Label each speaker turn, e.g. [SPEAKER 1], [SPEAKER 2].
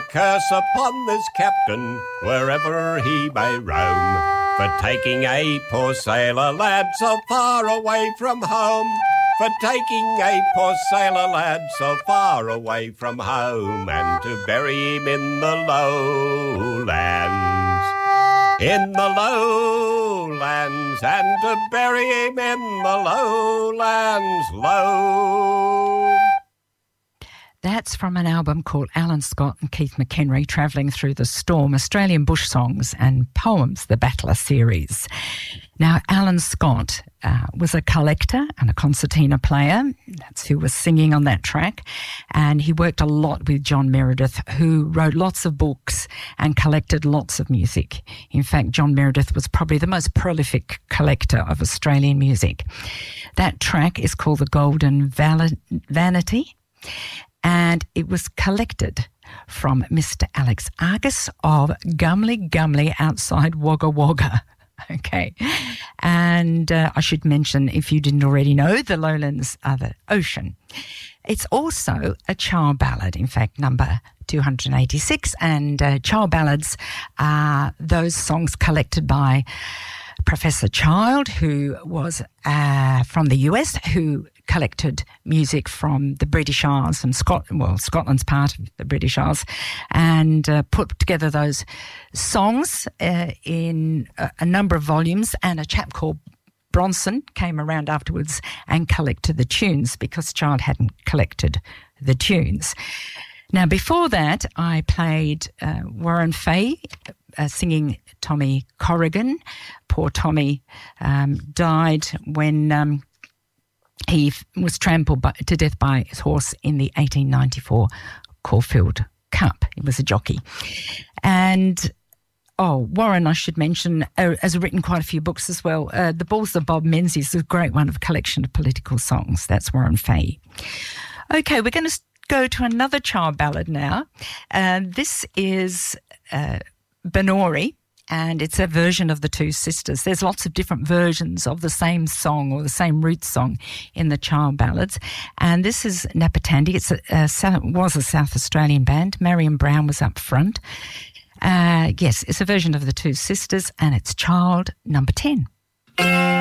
[SPEAKER 1] curse upon this captain, wherever he may roam, for taking a poor sailor lad so far away from home, for taking a poor sailor lad so far away from home, and to bury him in the lowlands, in the lowlands, and to bury him in the lowlands, low.
[SPEAKER 2] That's from an album called Alan Scott and Keith McHenry Travelling Through the Storm, Australian Bush Songs and Poems, the Battler series. Now, Alan Scott was a collector and a concertina player. That's who was singing on that track. And he worked a lot with John Meredith, who wrote lots of books and collected lots of music. In fact, John Meredith was probably the most prolific collector of Australian music. That track is called The Golden Vanity, and it was collected from Mr. Alex Argus of Gumley Gumley outside Wagga Wagga. Okay. And I should mention, if you didn't already know, the lowlands are the ocean. It's also a child ballad, in fact, number 286. And child ballads are those songs collected by Professor Child, who was from the US, who collected music from the British Isles and Scotland's part of the British Isles, and put together those songs in a number of volumes. And a chap called Bronson came around afterwards and collected the tunes, because Child hadn't collected the tunes. Now, before that, I played Warren Fay singing Tommy Corrigan. Poor Tommy died when he was trampled to death by his horse in the 1894 Caulfield Cup. He was a jockey. And, Warren, I should mention, has written quite a few books as well. The Balls of Bob Menzies is a great one of a collection of political songs. That's Warren Fay. Okay, we're going to go to another child ballad now. This is Benori, and it's a version of the Two Sisters. There's lots of different versions of the same song or the same root song in the child ballads. And this is Napatandi. It was a South Australian band. Marion Brown was up front. Yes, it's a version of the Two Sisters, and it's child number 10.